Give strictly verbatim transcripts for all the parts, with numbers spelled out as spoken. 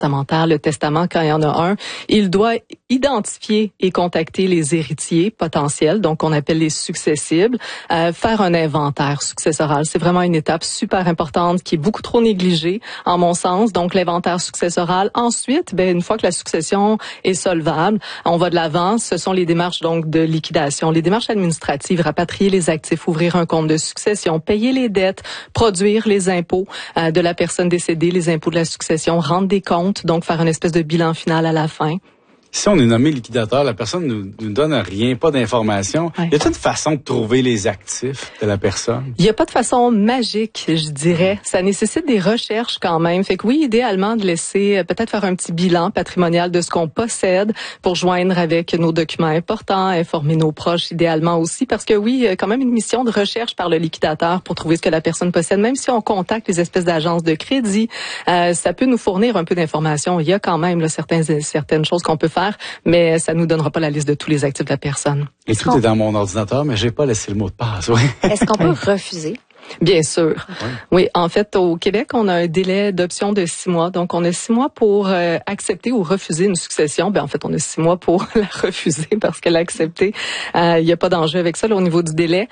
testamentaire, le testament, quand il y en a un, il doit identifier et contacter les héritiers potentiels, donc on appelle les successibles, euh, faire un inventaire successoral. C'est vraiment une étape super importante qui est beaucoup trop négligée, en mon sens. Donc l'inventaire successoral. Ensuite, ben une fois que la succession est solvable, on va de l'avant. Ce sont les démarches donc de liquidation, les démarches administratives, rapatrier les actifs, ouvrir un compte de succession, payer les dettes, produire les impôts euh, de la personne décédée, les impôts de la succession, rendre des comptes, donc faire une espèce de bilan final à la fin. Si on est nommé liquidateur, la personne ne nous, nous donne rien, pas d'informations. Ouais. Y a-t-il une façon de trouver les actifs de la personne? Il n'y a pas de façon magique, je dirais. Ça nécessite des recherches quand même. Fait que oui, idéalement, de laisser peut-être faire un petit bilan patrimonial de ce qu'on possède pour joindre avec nos documents importants, informer nos proches idéalement aussi. Parce que oui, il y a quand même une mission de recherche par le liquidateur pour trouver ce que la personne possède. Même si on contacte les espèces d'agences de crédit, euh, ça peut nous fournir un peu d'informations. Il y a quand même là, certaines, certaines choses qu'on peut faire, mais ça nous donnera pas la liste de tous les actifs de la personne. Et tout est dans mon ordinateur, mais j'ai pas laissé le mot de passe. Oui. Est-ce qu'on peut refuser? Bien sûr. Oui. oui, en fait, au Québec, on a un délai d'option de six mois. Donc, on a six mois pour euh, accepter ou refuser une succession. Ben, en fait, on a six mois pour la refuser parce qu'elle a accepté. Euh, il n'y a pas d'enjeu avec ça là, au niveau du délai.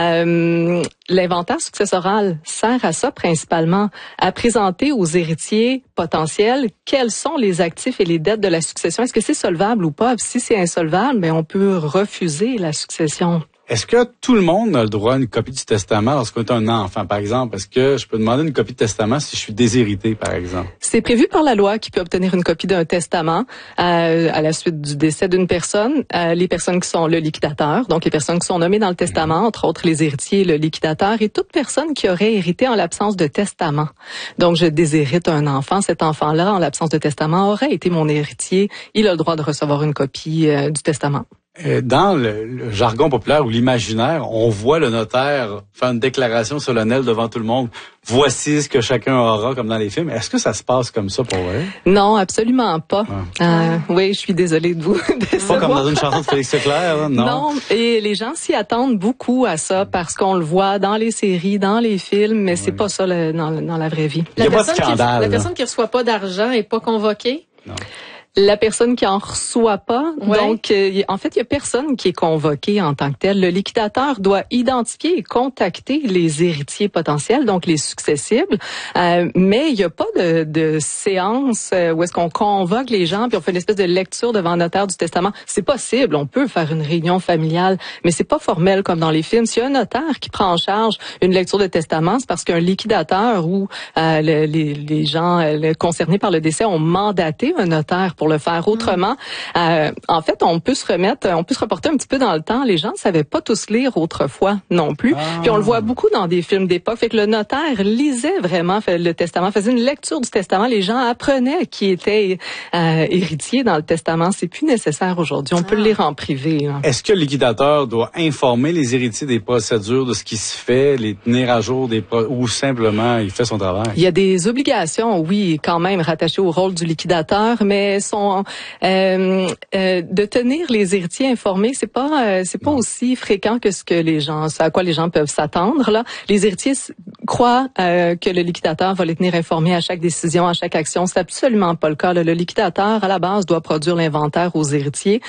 Euh, l'inventaire successoral sert à ça principalement, à présenter aux héritiers potentiels quels sont les actifs et les dettes de la succession. Est-ce que c'est solvable ou pas? Si c'est insolvable, ben, on peut refuser la succession. Est-ce que tout le monde a le droit à une copie du testament lorsqu'on est un enfant, par exemple? Est-ce que je peux demander une copie de testament si je suis déshérité, par exemple? C'est prévu par la loi qui peut obtenir une copie d'un testament euh, à la suite du décès d'une personne. Euh, les personnes qui sont le liquidateur, donc les personnes qui sont nommées dans le testament, entre autres les héritiers, le liquidateur, et toute personne qui aurait hérité en l'absence de testament. Donc, je déshérite un enfant. Cet enfant-là, en l'absence de testament, aurait été mon héritier. Il a le droit de recevoir une copie euh, du testament. Dans le, le jargon populaire ou l'imaginaire, on voit le notaire faire une déclaration solennelle devant tout le monde. Voici ce que chacun aura, comme dans les films. Est-ce que ça se passe comme ça pour vrai? Non, absolument pas. Ah. Euh, oui, je suis désolée de vous décevoir. Pas comme dans une chanson de Félix Leclerc, hein? Non. Non, et les gens s'y attendent beaucoup à ça parce qu'on le voit dans les séries, dans les films, mais oui. c'est pas ça le, dans, dans la vraie vie. Il n'y a pas de scandale. Qui, la personne qui reçoit pas d'argent est pas convoquée? Non. La personne qui en reçoit pas, ouais. donc euh, en fait, il y a personne qui est convoqué en tant que tel. Le liquidateur doit identifier et contacter les héritiers potentiels, donc les successibles, euh, mais il n'y a pas de, de séance euh, où est-ce qu'on convoque les gens puis on fait une espèce de lecture devant un notaire du testament. C'est possible, on peut faire une réunion familiale, mais c'est pas formel comme dans les films. S'il y a un notaire qui prend en charge une lecture de testament, c'est parce qu'un liquidateur ou euh, le, les, les gens euh, concernés par le décès ont mandaté un notaire pour le faire autrement. Euh, en fait, on peut se remettre, on peut se reporter un petit peu dans le temps. Les gens ne savaient pas tous lire autrefois non plus. Ah. Puis on le voit beaucoup dans des films d'époque. Fait que le notaire lisait vraiment le testament, faisait une lecture du testament. Les gens apprenaient qui était euh, héritier dans le testament. C'est plus nécessaire aujourd'hui. On ah. peut le lire en privé. Là. Est-ce que le liquidateur doit informer les héritiers des procédures, de ce qui se fait, les tenir à jour des pro- ou simplement il fait son travail? Il y a des obligations, oui, quand même rattachées au rôle du liquidateur, mais sont euh, euh, de tenir les héritiers informés, c'est pas euh, c'est pas non. aussi fréquent que ce que les gens, à quoi les gens peuvent s'attendre là. Les héritiers croient euh, que le liquidateur va les tenir informés à chaque décision, à chaque action. C'est absolument pas le cas. Là. Le liquidateur, à la base, doit produire l'inventaire aux héritiers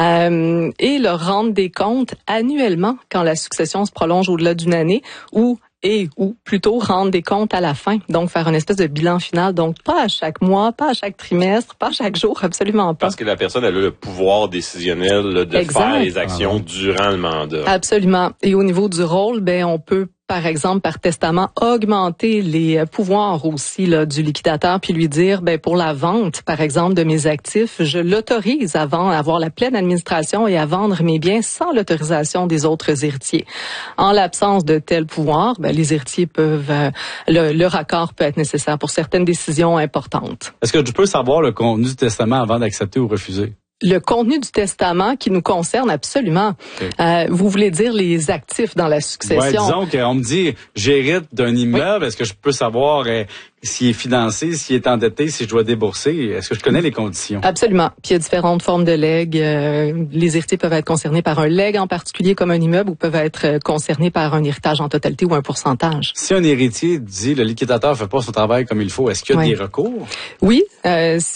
euh, et leur rendre des comptes annuellement quand la succession se prolonge au-delà d'une année ou et ou plutôt rendre des comptes à la fin, donc faire une espèce de bilan final, donc pas à chaque mois, pas à chaque trimestre, pas à chaque jour, absolument pas. Parce que la personne elle a le pouvoir décisionnel de exact. Faire les actions ah, durant le mandat. Absolument. Et au niveau du rôle, ben on peut par exemple, par testament, augmenter les pouvoirs aussi là, du liquidateur, puis lui dire, ben pour la vente, par exemple, de mes actifs, je l'autorise à vendre, à avoir la pleine administration et à vendre mes biens sans l'autorisation des autres héritiers. En l'absence de tel pouvoir, ben les héritiers peuvent, euh, le, leur accord peut être nécessaire pour certaines décisions importantes. Est-ce que je peux savoir le contenu du testament avant d'accepter ou refuser? Le contenu du testament qui nous concerne absolument. Okay. Euh, vous voulez dire les actifs dans la succession? Ouais, disons qu'on me dit, j'hérite d'un immeuble, oui. Est-ce que je peux savoir euh, s'il est financé, s'il est endetté, si je dois débourser? Est-ce que je connais les conditions? Absolument. Puis il y a différentes formes de legs. Euh, les héritiers peuvent être concernés par un legs en particulier comme un immeuble ou peuvent être concernés par un héritage en totalité ou un pourcentage. Si un héritier dit le liquidateur fait pas son travail comme il faut, est-ce qu'il y a oui. des recours? Oui. Euh,